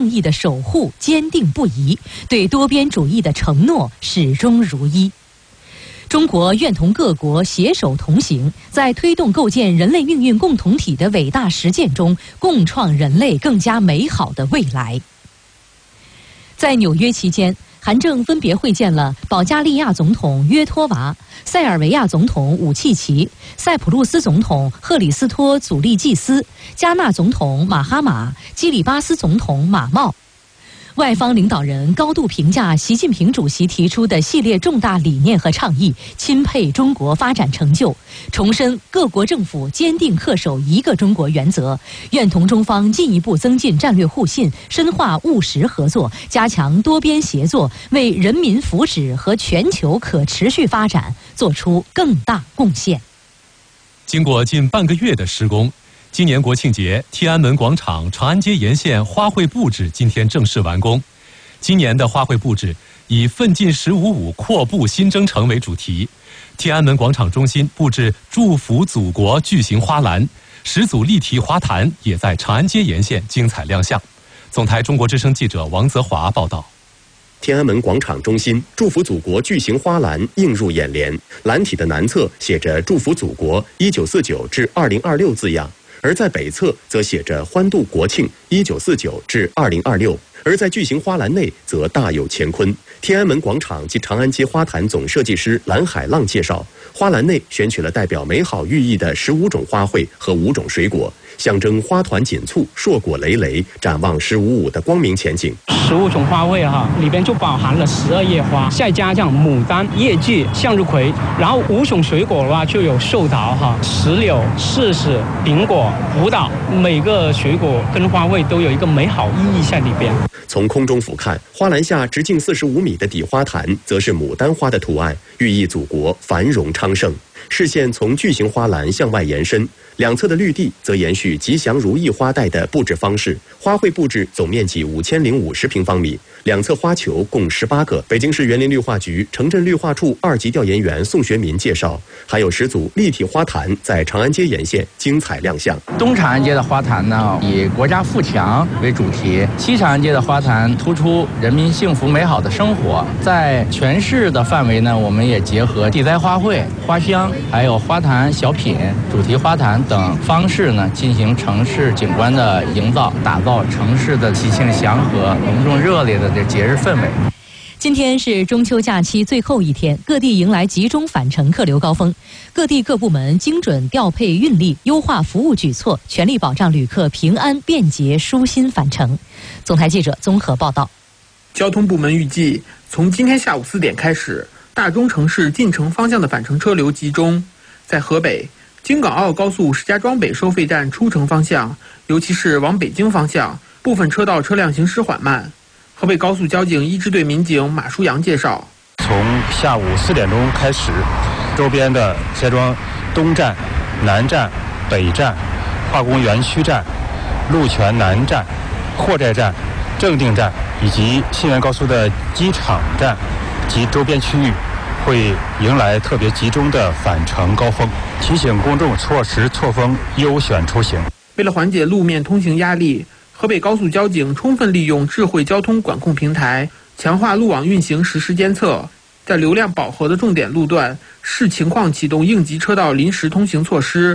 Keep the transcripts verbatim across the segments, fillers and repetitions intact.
义的守护坚定不移，对多边主义的承诺始终如一。中国愿同各国携手同行，在推动构建人类命运共同体的伟大实践中，共创人类更加美好的未来。在纽约期间，韩正分别会见了保加利亚总统约托娃、塞尔维亚总统武契奇、塞浦路斯总统赫里斯托祖利季斯、加纳总统马哈马、基里巴斯总统马茂。外方领导人高度评价习近平主席提出的系列重大理念和倡议，钦佩中国发展成就，重申各国政府坚定恪守一个中国原则，愿同中方进一步增进战略互信，深化务实合作，加强多边协作，为人民福祉和全球可持续发展做出更大贡献。 经过近半个月的施工，今年国庆节，天安门广场、长安街沿线花卉布置今天正式完工。今年的花卉布置以“奋进十五五，阔步新征程”为主题。天安门广场中心布置“祝福祖国”巨型花篮，十组立体花坛也在长安街沿线精彩亮相。总台中国之声记者王泽华报道。 天安门广场中心“祝福祖国”巨型花篮映入眼帘，篮体的南侧写着“祝福祖国一九四九至二零二六”字样，而在北侧则写着“欢度国庆一九四九至二零二六”，而在巨型花篮内则大有乾坤。天安门广场及长安街花坛总设计师蓝海浪介绍，花篮内选取了代表美好寓意的十五种花卉和五种水果，象征花团锦簇、硕果累累，展望十五五的光明前景。 十五种花卉哈，里边就包含了十二叶花，再加上牡丹、叶季、向日葵，然后五种水果的话就有寿桃哈、石榴、柿子、苹果、葡萄，每个水果跟花卉都有一个美好意义在里边。 从空中俯瞰，花篮下直径四十五米的底花坛，则是牡丹花的图案，寓意祖国繁荣昌盛。视线从巨型花篮向外延伸，两侧的绿地则延续吉祥如意花带的布置方式。花卉布置总面积五千零五十平方米，两侧花球共十八个。北京市园林绿化局城镇绿化处二级调研员宋学民介绍，还有十组立体花坛在长安街沿线精彩亮相。 东长安街的花坛呢，以国家富强为主题；西长安街的花坛突出人民幸福美好的生活。在全市的范围呢，我们也结合地栽花卉、花香，还有花坛小品、主题花坛等方式呢，进行城市景观的营造，打造城市的喜庆祥和、隆重热烈的这节日氛围。 今天是中秋假期最后一天，各地迎来集中返程客流高峰，各地各部门精准调配运力，优化服务举措，全力保障旅客平安便捷舒心返程。总台记者综合报道。 交通部门预计，从今天下午四点开始，大中城市进城方向的返程车流集中。在河北，京港澳高速石家庄北收费站出城方向，尤其是往北京方向，部分车道车辆行驶缓慢。河北高速交警一支队民警马书阳介绍， 从下午四点钟开始，周边的石家庄东站、南站、北站、化工园区站、鹿泉南站、货寨站、正定站以及信源高速的机场站及周边区域会迎来特别集中的返程高峰，提醒公众错时错峰优选出行。 为了缓解路面通行压力，河北高速交警充分利用智慧交通管控平台，强化路网运行实时监测，在流量饱和的重点路段视情况启动应急车道临时通行措施。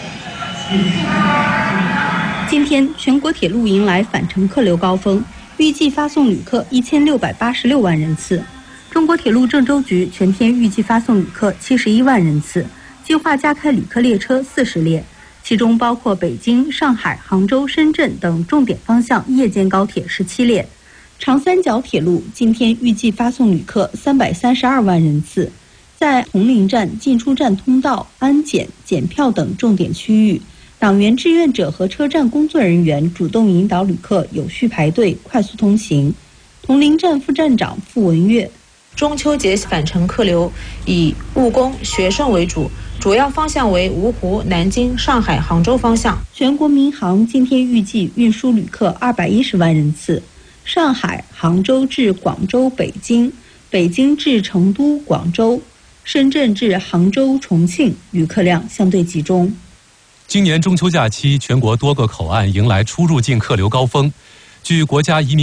今天全国铁路迎来返程客流高峰，预计发送旅客一千六百八十六万人次。中国铁路郑州局全天预计发送旅客七十一万人次，计划加开旅客列车四十列，其中包括北京、上海、杭州、深圳等重点方向夜间高铁十七列。长三角铁路今天预计发送旅客三百三十二万人次，在铜陵站、进出站通道、安检、检票等重点区域，党员志愿者和车站工作人员主动引导旅客有序排队、快速通行。铜陵站副站长傅文月， 中秋节返程客流以务工、学生为主，主要方向为芜湖、南京、上海、杭州方向。 全国民航今天预计运输旅客二百一十万人次，上海、杭州至广州、北京，北京至成都、广州，深圳至杭州、重庆，旅客量相对集中。 今年中秋假期，全国多个口岸迎来出入境客流高峰。据国家移民